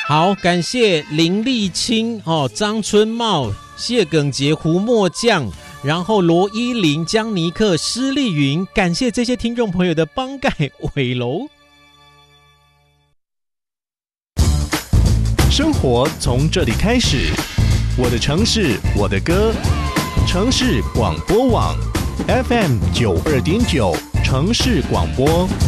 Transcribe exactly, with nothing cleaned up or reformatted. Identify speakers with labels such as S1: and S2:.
S1: 好，感谢林立清、哦、张春茂、谢耿杰、胡墨将，然后罗依林、江尼克、施丽云，感谢这些听众朋友的帮盖尾楼。
S2: 生活从这里开始，我的城市，我的歌，城市广播网 F M 九二点九，城市广播。